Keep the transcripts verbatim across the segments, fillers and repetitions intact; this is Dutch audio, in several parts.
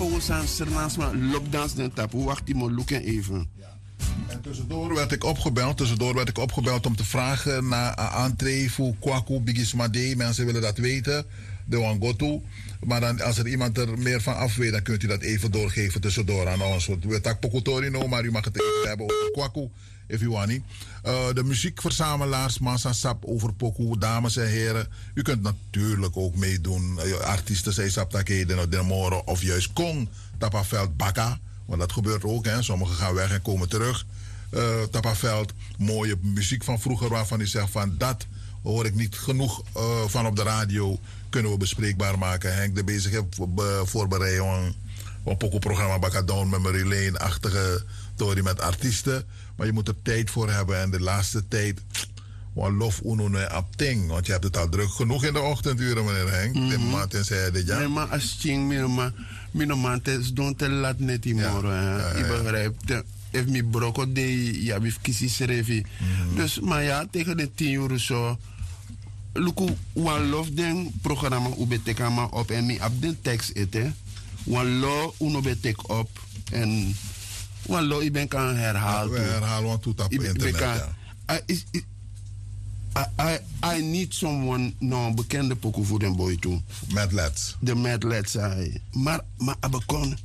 we zijn sernaas maar loopdans den tapu. Wacht die mo even. En tussendoor werd ik opgebeld, tussendoor werd ik opgebeld om te vragen naar uh, entree voor Kwaku Bigismade. Mensen willen dat weten, de Wangotu. Maar dan, als er iemand er meer van af weet, dan kunt u dat even doorgeven tussendoor aan ons. We hebben Pokutorino, maar u mag het even hebben over Kwaku, if you want. Uh, de muziekverzamelaars, Massa Sap over Poku, dames en heren. U kunt natuurlijk ook meedoen. Uh, artiesten zijn Saptakeden, Demoro of juist Kong, Tapaveld, Bakka. Want dat gebeurt ook, hè. Sommigen gaan weg en komen terug. Uh, Tapaveld, mooie muziek van vroeger waarvan u zegt van dat hoor ik niet genoeg uh, van op de radio. Kunnen we bespreekbaar maken. Henk de bezig voorbereiden op een pokoprogramma Bakadon Memory Lane-achtige story met artiesten. Maar je moet er tijd voor hebben. En de laatste tijd, wat lof uno apting. Want je hebt het al druk genoeg in de ochtenduren, meneer Henk. Mm-hmm. Maar tenzij dit jaar. Nee, maar als je maar mijn man is don't te laat net in morgen. Ja, ja, ja. Je begrijpt. Heeft me broko de ja bif kisi serevi. Mm-hmm. Dus maar ja, tegen de tien uur zo. Luku wan lof den programma ubeteka ma op en mi ab den tekst ete. Wan lo uno betek op en wan lo iben kan herhalen. We herhalen want toet op internet. Kan, ja. I, is, I, I, I need someone no bekende pokoe voor den boy toe. Mad Lads. De Mad Lads zei. Maar maar abekon.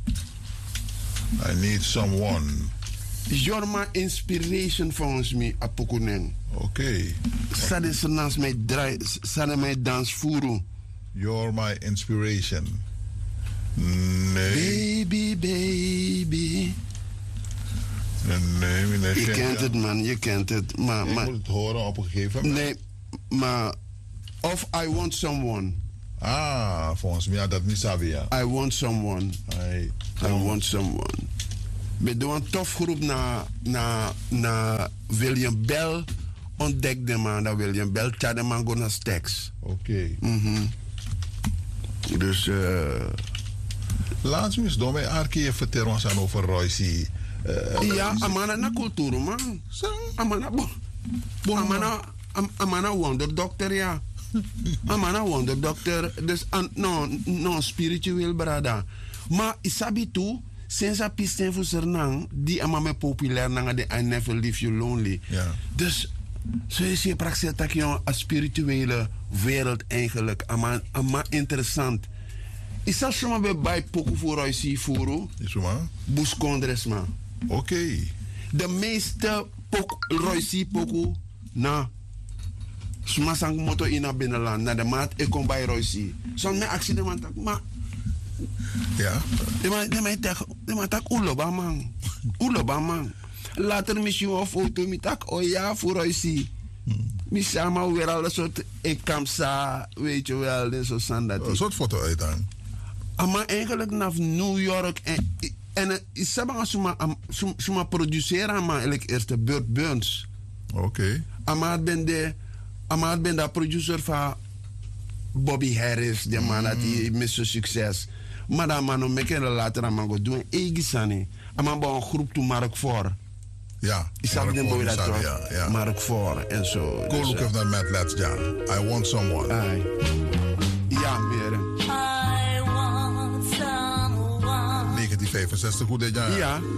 I need someone. You're my inspiration volgens mij, Apokunen. Oké. Okay. Sade okay. Naast mij draai, sade mij dans voeren. You're my inspiration. Nee. Baby, baby. Nee, nee, je kent het, man, je kent het. Maar, ik maar, moet het horen op een gegeven moment. Nee, maar. Of I want someone. Ah, volgens mij, ja, dat niet Savia. I want someone. I, I want someone. We doen een tof groep naar na, na William Bell. Ontdekte man dat William Bell tjade man go naar Stax. Oké. Okay. Mm-hmm. Dus uh, laatst mis door mij Arkie vertellen ons aan over Royce. Uh, ja, amana na cultuur man. Amana bo. Amana amana wonder doctor ja. Amana wonder doctor. Dus an, no no spiritueel brada. Maar isabi tu sinds a pisten voor Sernang die amame populair nanga de I Never Leave You Lonely. Ja. Dus zo is je praktisch dat je een spirituele wereld eigenlijk ama ama interessant. Is dat zomaar bij bij poku voor Royce Furu? Is zo maar. Buskondres man. Oké. Okay. De meeste poku Royce poku na smasang moto in naar binnenland naar de maat ik kom bij Royce. Zo'n mijn accident maar. Ja. De man de man tak de man tak uloba man. Uloba man. Later misschien een foto met tak oh ja voor Royce. Misschien maar weer al een soort ik kamsa weet je wel en zo sandat. Een soort foto uit dan. Maar eigenlijk naar New York en en is sabang suma suma produceren maar eigenlijk eerst de Burt Burns. Oké. Okay. Amad ben de Amad ben de producer van Bobby Harris, de man dat die met zo'n succes. Maar dan man me ken later aan go doen egisani. Amad bouw een groep toe Mark voor. Ja. Ik zag de boy dat toch. Ja, ja. Mark voor en zo. Go look even naar Mad Lads, ja. I want someone. Ai. Ja, meer. negentien vijfenzestig, hoe dit jaar? Ja.